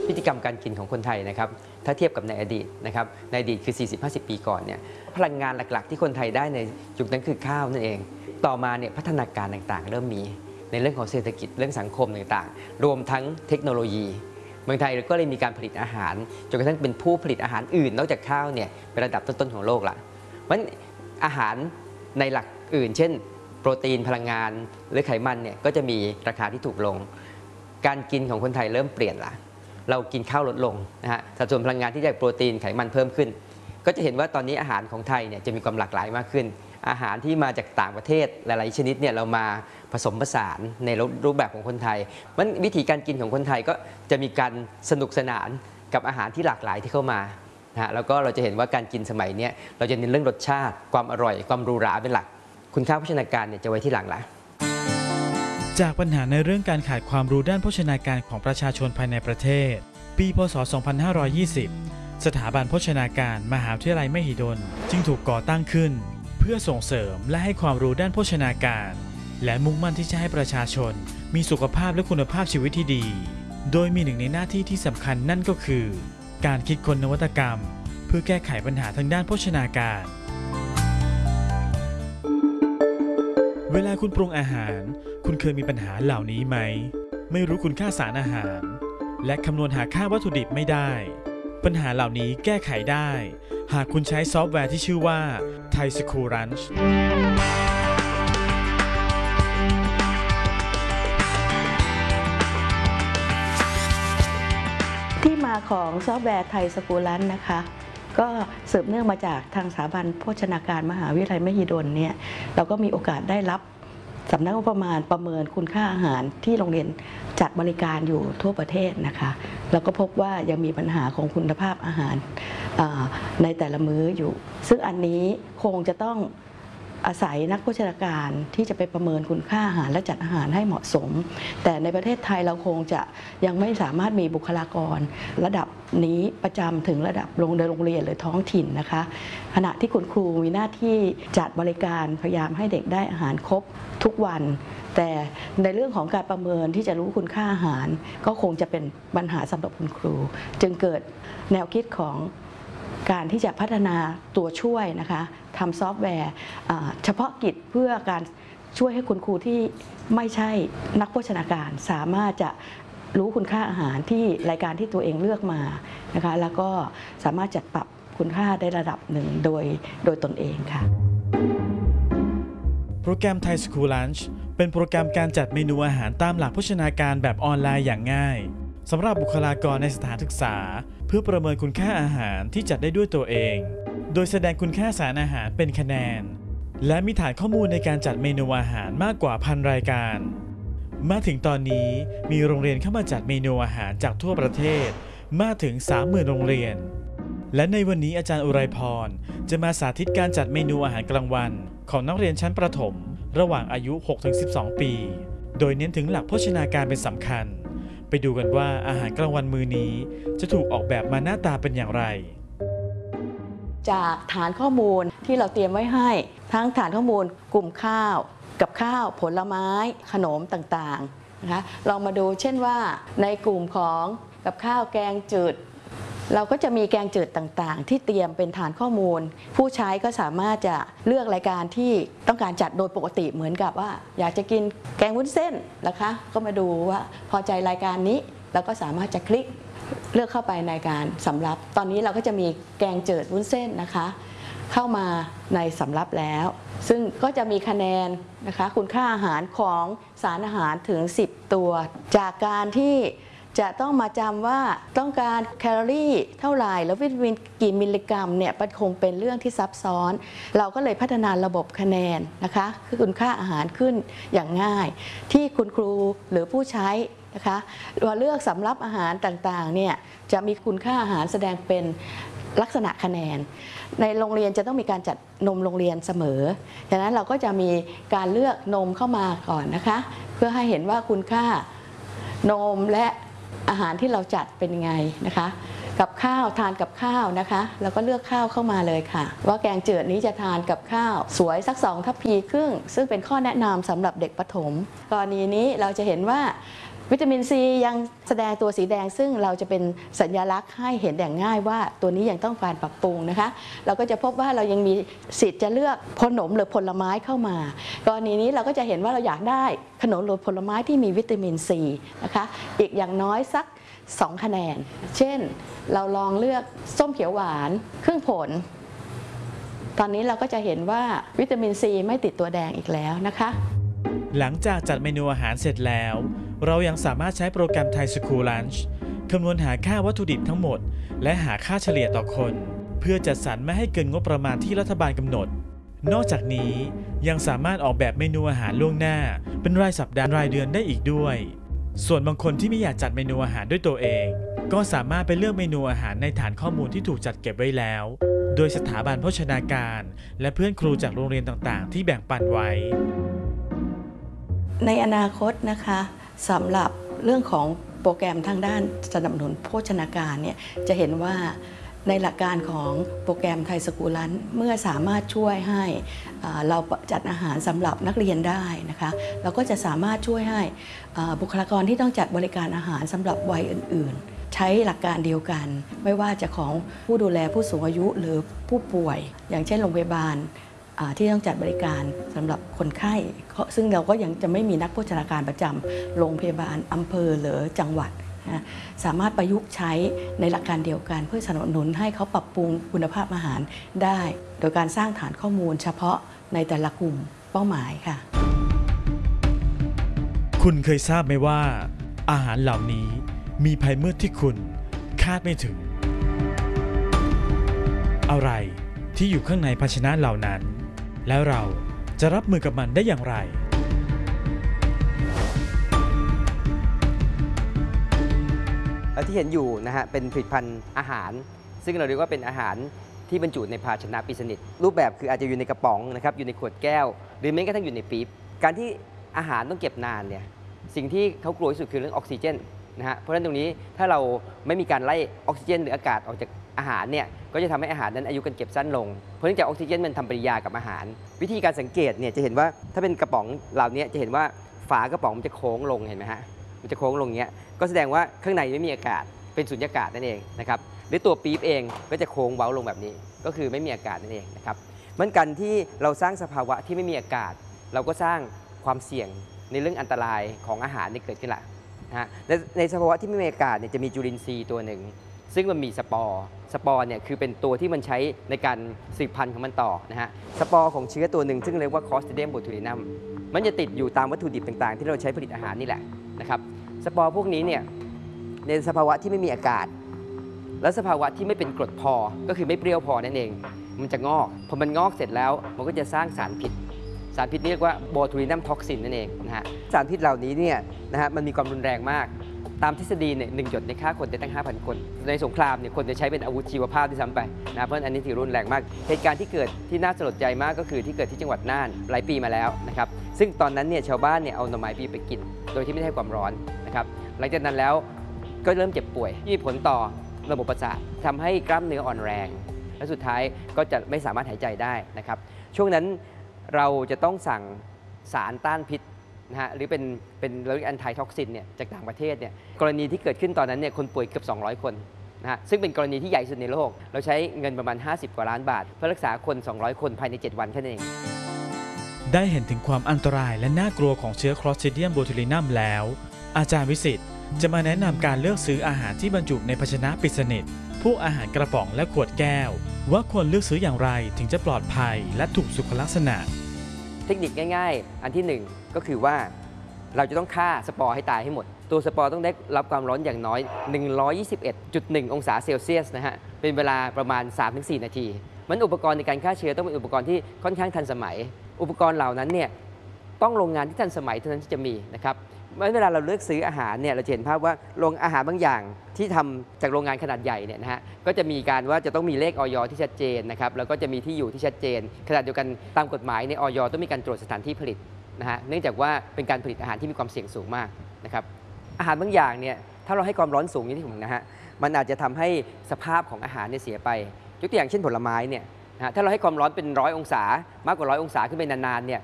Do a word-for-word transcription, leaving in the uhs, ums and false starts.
พฤติกรรมการกินของคนไทยนะครับถ้าเทียบกับในอดีตนะครับในอดีตคือ สี่สิบถึงห้าสิบ ปีก่อนเนี่ยพลังงานหลักๆที่คนไทยได้ในยุคนั้นคือข้าวนั่นเองต่อมาเนี่ยพัฒนาการต่างๆเริ่มมีในเรื่องของเศรษฐกิจเรื่องสังคมต่างๆรวมทั้งเทคโนโลยีเมืองไทยก็เลยมีการผลิตอาหารจนกระทั่งเป็นผู้ผลิตอาหารอื่นนอกจากข้าวเนี่ยเป็นระดับต้นๆของโลกละเพราะฉะนั้นอาหารในหลักอื่นเช่นโปรตีนพลังงานหรือไขมันเนี่ยก็จะมีราคาที่ถูกลงการกินของคนไทยเริ่มเปลี่ยนละเรากินข้าวลดลงนะฮะสัดส่วนพลังงานที่ได้โปรตีนไขมันเพิ่มขึ้นก็จะเห็นว่าตอนนี้อาหารของไทยเนี่ยจะมีความหลากหลายมากขึ้นอาหารที่มาจากต่างประเทศหลายๆชนิดเนี่ยเรามาผสมผสานในรูปแบบของคนไทยมันวิธีการกินของคนไทยก็จะมีการสนุกสนานกับอาหารที่หลากหลายที่เข้ามานะฮะแล้วก็เราจะเห็นว่าการกินสมัยนี้เราจะเน้นเรื่องรสชาติความอร่อยความหรูหราเป็นหลักคุณค่าโภชนาการเนี่ยจะไว้ที่หลังละจากปัญหาในเรื่องการขาดความรู้ด้านโภชนาการของประชาชนภายในประเทศปีพ.ศ. สองพันห้าร้อยยี่สิบสถาบันโภชนาการมหาวิทยาลัยมหิดลจึงถูกก่อตั้งขึ้นเพื่อส่งเสริมและให้ความรู้ด้านโภชนาการและมุ่งมั่นที่จะให้ประชาชนมีสุขภาพและคุณภาพชีวิตที่ดีโดยมีหนึ่งในหน้าที่ที่สำคัญนั่นก็คือการคิดค้นนวัตกรรมเพื่อแก้ไขปัญหาทางด้านโภชนาการเวลาคุณปรุงอาหารคุณเคยมีปัญหาเหล่านี้ไหมไม่รู้คุณค่าสารอาหารและคำนวณหาค่าวัตถุดิบไม่ได้ปัญหาเหล่านี้แก้ไขได้หากคุณใช้ซอฟต์แวร์ที่ชื่อว่า Thai School Lunch ที่มาของซอฟต์แวร์ Thai School Lunch นะคะก็สืบเนื่องมาจากทางสถาบันโภชนาการมหาวิทยาลัยมหิดลเนี่ยเราก็มีโอกาสได้รับสำนักงบประมาณประเมินคุณค่าอาหารที่โรงเรียนจัดบริการอยู่ทั่วประเทศนะคะเราก็พบว่ายังมีปัญหาของคุณภาพอาหารในแต่ละมื้ออยู่ซึ่งอันนี้คงจะต้องอาศัยนักโภชนาการที่จะไปประเมินคุณค่าอาหารและจัดอาหารให้เหมาะสมแต่ในประเทศไทยเราคงจะยังไม่สามารถมีบุคลากรระดับนี้ประจำถึงระดับโรงเรียนโรงเรียนหรือท้องถิ่นนะคะขณะที่คุณครูมีหน้าที่จัดบริการพยายามให้เด็กได้อาหารครบทุกวันแต่ในเรื่องของการประเมินที่จะรู้คุณค่าอาหารก็คงจะเป็นปัญหาสำหรับคุณครูจึงเกิดแนวคิดของการที่จะพัฒนาตัวช่วยนะคะทำซอฟต์แวร์เฉพาะกิจเพื่อการช่วยให้คุณครูที่ไม่ใช่นักโภชนาการสามารถจะรู้คุณค่าอาหารที่รายการที่ตัวเองเลือกมานะคะแล้วก็สามารถจัดปรับคุณค่าได้ระดับหนึ่งโดยโดยตนเองค่ะโปรแกรม Thai School Lunch เป็นโปรแกรมการจัดเมนูอาหารตามหลักโภชนาการแบบออนไลน์อย่างง่ายสำหรับบุคลากรในสถานศึกษาเพื่อประเมินคุณค่าอาหารที่จัดได้ด้วยตัวเองโดยแสดงคุณค่าสารอาหารเป็นคะแนนและมีฐานข้อมูลในการจัดเมนูอาหารมากกว่าพันรายการมาถึงตอนนี้มีโรงเรียนเข้ามาจัดเมนูอาหารจากทั่วประเทศมากถึง สามหมื่น โรงเรียนและในวันนี้อาจารย์อุไรพรจะมาสาธิตการจัดเมนูอาหารกลางวันของนักเรียนชั้นประถมระหว่างอายุ หกถึงสิบสอง ปีโดยเน้นถึงหลักโภชนาการเป็นสำคัญไปดูกันว่าอาหารกลางวันมื้อนี้จะถูกออกแบบมาหน้าตาเป็นอย่างไรจากฐานข้อมูลที่เราเตรียมไว้ให้ทั้งฐานข้อมูลกลุ่มข้าวกับข้าวผลไม้ขนมต่างๆนะคะเรามาดูเช่นว่าในกลุ่มของกับข้าวแกงจืดเราก็จะมีแกงจืดต่างๆที่เตรียมเป็นฐานข้อมูลผู้ใช้ก็สามารถจะเลือกรายการที่ต้องการจัดโดยปกติเหมือนกับว่าอยากจะกินแกงวุ้นเส้นนะคะก็มาดูว่าพอใจรายการนี้เราก็สามารถจะคลิกเลือกเข้าไปในการสำรับตอนนี้เราก็จะมีแกงจืดวุ้นเส้นนะคะเข้ามาในสำรับแล้วซึ่งก็จะมีคะแนนนะคะคุณค่าอาหารของสารอาหารถึงสิบตัวจากการที่จะต้องมาจำว่าต้องการแคลอรี่เท่าไหร่แล้ววิตามินกี่มิลลิกรัมเนี่ยมันคงเป็นเรื่องที่ซับซ้อนเราก็เลยพัฒนาระบบคะแนนนะคะคือคุณค่าอาหารขึ้นอย่างง่ายที่คุณครูหรือผู้ใช้นะคะเราเลือกสำรับอาหารต่างๆเนี่ยจะมีคุณค่าอาหารแสดงเป็นลักษณะคะแนนในโรงเรียนจะต้องมีการจัดนมโรงเรียนเสมอดังนั้นเราก็จะมีการเลือกนมเข้ามาก่อนนะคะเพื่อให้เห็นว่าคุณค่านมและอาหารที่เราจัดเป็นยังไงนะคะกับข้าวทานกับข้าวนะคะแล้วก็เลือกข้าวเข้ามาเลยค่ะว่าแกงจืดนี้จะทานกับข้าวสวยสักสองทัพพีครึ่งซึ่งเป็นข้อแนะนำสำหรับเด็กประถมกรณีนี้เราจะเห็นว่าวิตามินซียังแสดงตัวสีแดงซึ่งเราจะเป็นสัญลักษณ์ให้เห็นอย่างง่ายว่าตัวนี้ยังต้องการปรับปรุงนะคะเราก็จะพบว่าเรายังมีสิทธิ์จะเลือกขนมหรือผลไม้เข้ามากรณีนี้เราก็จะเห็นว่าเราอยากได้ขนมหรือผลไม้ที่มีวิตามินซีนะคะอีกอย่างน้อยสักสองคะแนนเช่นเราลองเลือกส้มเขียวหวานครึ่งผลตอนนี้เราก็จะเห็นว่าวิตามินซีไม่ติดตัวแดงอีกแล้วนะคะหลังจากจัดเมนูอาหารเสร็จแล้วเรายังสามารถใช้โปรแกรมไทยสคูลลันช์คำนวณหาค่าวัตถุดิบทั้งหมดและหาค่าเฉลี่ยต่อคนเพื่อจัดสรรไม่ให้เกินงบประมาณที่รัฐบาลกำหนดนอกจากนี้ยังสามารถออกแบบเมนูอาหารล่วงหน้าเป็นรายสัปดาห์รายเดือนได้อีกด้วยส่วนบางคนที่ไม่อยากจัดเมนูอาหารด้วยตัวเองก็สามารถไปเลือกเมนูอาหารในฐานข้อมูลที่ถูกจัดเก็บไว้แล้วโดยสถาบันโภชนาการและเพื่อนครูจากโรงเรียนต่างๆที่แบ่งปันไว้ในอนาคตนะคะสำหรับเรื่องของโปรแกรมทางด้านสนับสนุนโภชนาการเนี่ยจะเห็นว่าในหลักการของโปรแกรมไทยสกูลันเมื่อสามารถช่วยให้เราจัดอาหารสำหรับนักเรียนได้นะคะเราก็จะสามารถช่วยให้บุคลากรที่ต้องจัดบริการอาหารสำหรับวัยอื่นๆใช้หลักการเดียวกันไม่ว่าจะของผู้ดูแลผู้สูงอายุหรือผู้ป่วยอย่างเช่นโรงพยาบาลที่ต้องจัดบริการสำหรับคนไข้ซึ่งเราก็ยังจะไม่มีนักโภชนาการประจำโรงพยาบาลอำเภอหรือจังหวัดนะสามารถประยุกต์ใช้ในหลักการเดียวกันเพื่อสนับสนุนให้เขาปรับปรุงคุณภาพอาหารได้โดยการสร้างฐานข้อมูลเฉพาะในแต่ละกลุ่มเป้าหมายค่ะคุณเคยทราบไหมว่าอาหารเหล่านี้มีภัยมืดที่คุณคาดไม่ถึงอะไรที่อยู่ข้างในภาชนะเหล่านั้นแล้วเราจะรับมือกับมันได้อย่างไรที่เห็นอยู่นะฮะเป็นผลิตภัณฑ์อาหารซึ่งเราเรียกว่าเป็นอาหารที่บรรจุในภาชนะปิดสนิทรูปแบบคืออาจจะอยู่ในกระป๋องนะครับอยู่ในขวดแก้วหรือแม้กระทั่งอยู่ในปี๊บการที่อาหารต้องเก็บนานเนี่ยสิ่งที่เขากลัวที่สุดคือเรื่องออกซิเจนนะฮะเพราะฉะนั้นตรงนี้ถ้าเราไม่มีการไล่ออกซิเจนหรืออากาศออกจากอาหารเนี่ยก็จะทำให้อาหารนั้นอายุการเก็บสั้นลงเพราะเนื่องจากออกซิเจนมันทำปฏิกิริยากับอาหารวิธีการสังเกตเนี่ยจะเห็นว่าถ้าเป็นกระป๋องเหล่านี้จะเห็นว่าฝากระป๋องมันจะโค้งลงเห็นไหมฮะมันจะโค้งลงเงี้ยก็แสดงว่าข้างในไม่มีอากาศเป็นสุญญากาศนั่นเองนะครับหรือตัวปี๊บเองก็จะโค้งเว้าลงแบบนี้ก็คือไม่มีอากาศนั่นเองนะครับเหมือนกันที่เราสร้างสภาวะที่ไม่มีอากาศเราก็สร้างความเสี่ยงในเรื่องอันตรายของอาหารที่เกิดขึ้นละนะฮะในสภาวะที่ไม่มีอากาศเนี่ยจะมีจุลินทรีย์ตัวหนึ่งซึ่งมันมีสปอร์สปอร์เนี่ยคือเป็นตัวที่มันใช้ในการสืบพันธุ์ของมันต่อนะฮะสปอร์ของเชื้อตัวหนึ่งซึ่งเรียกว่า Clostridium botulinum มันจะติดอยู่ตามวัตถุดิบต่างๆที่เราใช้ผลิตอาหารนี่แหละนะครับสปอร์พวกนี้เนี่ยในสภาวะที่ไม่มีอากาศและสภาวะที่ไม่เป็นกรดพอก็คือไม่เปรี้ยวพอนั่นเองมันจะงอกพอมันงอกเสร็จแล้วมันก็จะสร้างสารพิษสารพิษนี้เรียกว่าโบทูลินัมท็อกซินนั่นเองนะฮะสารพิษเหล่านี้เนี่ยนะฮะมันมีความรุนแรงมากตามทฤษฎีเนี่ยหนึ่งหยดในฆ่าคนได้ตั้ง ห้าพัน คนในสงครามเนี่ยคนจะใช้เป็นอาวุธชีวภาพที่ซ้ำไปนะเพราะอันนี้ถือรุนแรงมากเหตุการณ์ที่เกิดที่น่าสลดใจมากก็คือที่เกิดที่จังหวัดน่านหลายปีมาแล้วนะครับซึ่งตอนนั้นเนี่ยชาวบ้านเนี่ยเอาหน่อไม้ปีไปกินโดยที่ไม่ได้ให้ความร้อนนะครับหลังจากนั้นแล้วก็เริ่มเจ็บป่วยมีผลต่อระบบประสาททำให้กล้ามเนื้ออ่อนแรงและสุดท้ายก็จะไม่สามารถหายใจได้นะครับช่วงนั้นเราจะต้องสั่งสารต้านพิษนะฮะหรือเป็นเป็นเรื่องแอนตี้ท็อกซินเนี่ยจากต่างประเทศเนี่ยกรณีที่เกิดขึ้นตอนนั้นเนี่ยคนป่วยเกือบสองร้อยคนนะฮะซึ่งเป็นกรณีที่ใหญ่สุดในโลกเราใช้เงินประมาณห้าสิบกว่าล้านบาทเพื่อรักษาคนสองร้อยคนภายในเจ็ดวันแค่นั้นเองได้เห็นถึงความอันตรายและน่ากลัวของเชื้อ Clostridium botulinum แล้วอาจารย์วิสิทธิ์จะมาแนะนำการเลือกซื้ออาหารที่บรรจุในภาชนะปิดสนิทพวกอาหารกระป๋องและขวดแก้วว่าควรเลือกซื้ออย่างไรถึงจะปลอดภัยและถูกสุขลักษณะเทคนิคง่ายๆอันที่หนึ่งก็คือว่าเราจะต้องฆ่าสปอร์ให้ตายให้หมดตัวสปอร์ต้องได้รับความร้อนอย่างน้อย หนึ่งร้อยยี่สิบเอ็ดจุดหนึ่ง องศาเซลเซียสนะฮะเป็นเวลาประมาณ สามถึงสี่ นาทีมันอุปกรณ์ในการฆ่าเชื้อต้องเป็นอุปกรณ์ที่ค่อนข้างทันสมัยอุปกรณ์เหล่านั้นเนี่ยต้องโรงงานที่ทันสมัยเท่านั้นที่จะมีนะครับเวลาเราเลือกซื้ออาหารเนี่ยเราจะเห็นภาพว่าโรงอาหารบางอย่างที่ทำจากโรงงานขนาดใหญ่เนี่ยนะฮะก็จะมีการว่าจะต้องมีเลขอย.ที่ชัดเจนนะครับแล้วก็จะมีที่อยู่ที่ชัดเจนขณะเดียวกันตามกฎหมายในอย.ต้องมีการตรวจสถานที่ผลิตนะฮะเนื่องจากว่าเป็นการผลิตอาหารที่มีความเสี่ยงสูงมากนะครับอาหารบางอย่างเนี่ยถ้าเราให้ความร้อนสูงอย่างที่ผมนะฮะมันอาจจะทำให้สภาพของอาหารเนี่ยเสียไปยกตัวอย่างเช่นผลไม้เนี่ยนะถ้าเราให้ความร้อนเป็นร้อยองศามากกว่าร้อยองศาขึ้นไปนานๆเนี่ย